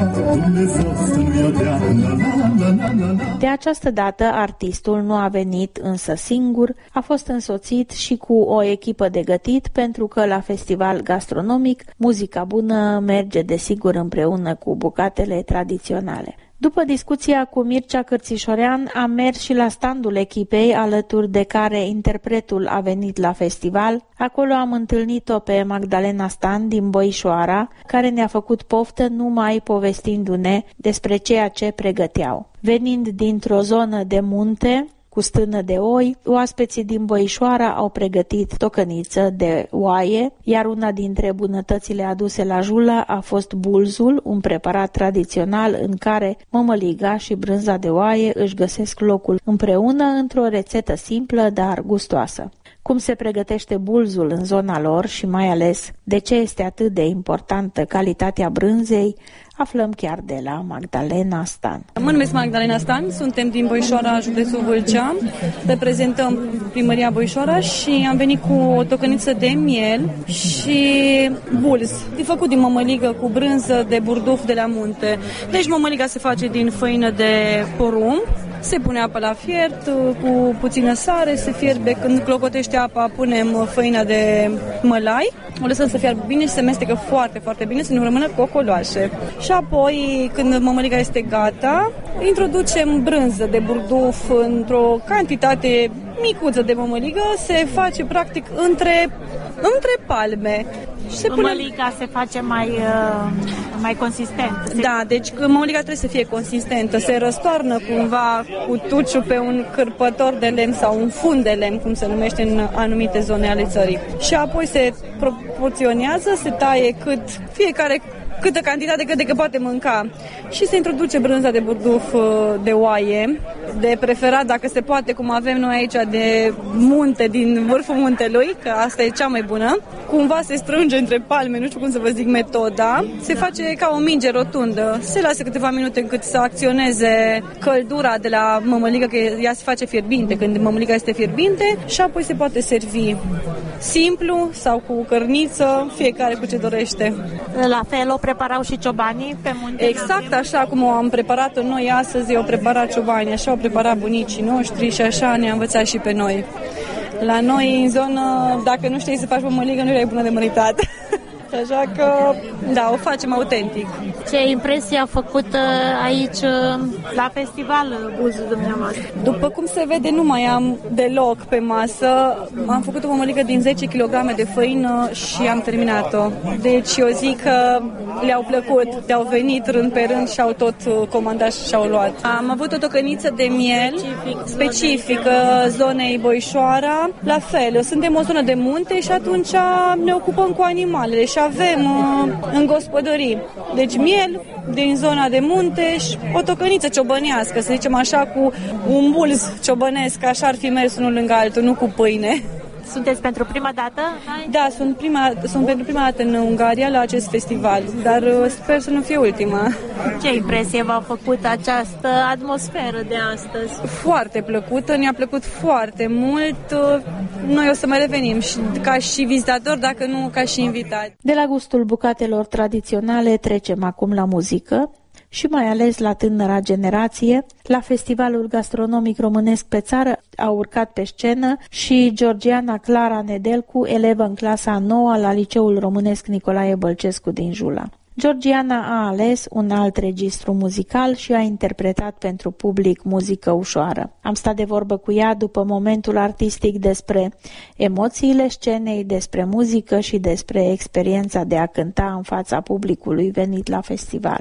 Dumnezeu să nu i-o dea. De această dată, artistul nu a venit însă singur, a fost însoțit și cu o echipă de gătit, pentru că la festival gastronomic muzica bună merge desigur împreună cu bucatele tradiționale. După discuția cu Mircea Cârțișorean, am mers și la standul echipei, alături de care interpretul a venit la festival. Acolo am întâlnit-o pe Magdalena Stan din Băișoara, care ne-a făcut poftă numai povestindu-ne despre ceea ce pregăteau. Venind dintr-o zonă de munte, cu stână de oi, oaspeții din Băișoara au pregătit tocăniță de oaie, iar una dintre bunătățile aduse la Jula a fost bulzul, un preparat tradițional în care mămăliga și brânza de oaie își găsesc locul împreună într-o rețetă simplă, dar gustoasă. Cum se pregătește bulzul în zona lor și mai ales de ce este atât de importantă calitatea brânzei, aflăm chiar de la Magdalena Stan. Mă numesc Magdalena Stan, suntem din Băișoara, județul Vâlcea, reprezentăm primăria Băișoara și am venit cu o tocăniță de miel și bulz. E făcut din mămăligă cu brânză de burduf de la munte. Deci mămăliga se face din făină de porumb, se pune apă la fiert cu puțină sare, se fierbe, când clocotește apa punem făina de mălai, o lăsăm să fiarbă bine și se mestecă foarte, foarte bine, să nu rămână cocoloașe. Și apoi, când mămăliga este gata, introducem brânză de burduf într-o cantitate micuță de mămăligă, se face practic între palme. Mămăliga se face mai consistentă. Da, deci mămăliga trebuie să fie consistentă, se răstoarnă cumva cu tuciul pe un cârpător de lemn sau un fund de lemn, cum se numește în anumite zone ale țării. Și apoi se proporționează, se taie câtă cantitate cât de că poate mânca și se introduce brânza de burduf de oaie, de preferat dacă se poate, cum avem noi aici de munte, din vârful muntelui, că asta e cea mai bună. Cumva se strânge între palme, nu știu cum să vă zic metoda, se face ca o minge rotundă, se lasă câteva minute încât să acționeze căldura de la mămăligă, că ea se face fierbinte când mămăliga este fierbinte și apoi se poate servi simplu sau cu cărniță, fiecare cu ce dorește. La fel o preparau și ciobanii pe munte? Exact așa cum o am preparat noi astăzi, o preparat ciobanii, așa au preparat bunicii noștri și așa ne-a învățat și pe noi. La noi, în zonă, dacă nu știi să faci mămăligă, nu erai bună de măritat. Așa că, da, o facem autentic. Ce impresie a făcut aici la festival bulzul dumneavoastră? După cum se vede, nu mai am deloc pe masă. Am făcut o mămăligă din 10 kg de făină și am terminat-o. Deci eu zic că le-au plăcut, le-au venit rând pe rând și au tot comandat și și-au luat. Am avut o tocăniță de miel specifică zonei Băișoara. La fel, suntem o zonă de munte și atunci ne ocupăm cu animalele și avem în gospodării. Deci miel din zona de munte și o tocăniță ciobănească, să zicem așa, cu un bulz ciobănesc, așa ar fi mers unul lângă altul, nu cu pâine. Sunteți pentru prima dată? Da, sunt pentru prima dată în Ungaria la acest festival, dar sper să nu fie ultima. Ce impresie v-a făcut această atmosferă de astăzi? Foarte plăcută, ne-a plăcut foarte mult. Noi o să mai revenim și ca și vizitatori, dacă nu ca și invitați. De la gustul bucatelor tradiționale trecem acum la muzică și mai ales la tânăra generație. La Festivalul Gastronomic Românesc pe Țară a urcat pe scenă și Georgiana Clara Nedelcu, elevă în clasa 9 la Liceul Românesc Nicolae Bălcescu din Jula. Georgiana a ales un alt registru muzical și a interpretat pentru public muzică ușoară. Am stat de vorbă cu ea după momentul artistic despre emoțiile scenei, despre muzică și despre experiența de a cânta în fața publicului venit la festival.